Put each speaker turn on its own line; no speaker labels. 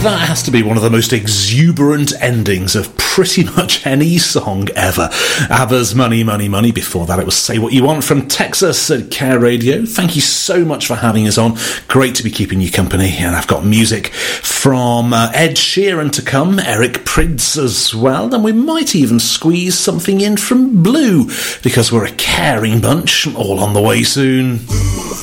That has to be one of the most exuberant endings of pretty much any song ever. ABBA's Money, Money, Money. Before that, it was Say What You Want from Texas at Care Radio. Thank you so much for having us on. Great to be keeping you company. And I've got music from Ed Sheeran to come, Eric Prydz as well. And we might even squeeze something in from Blue, because we're a caring bunch, all on the way soon.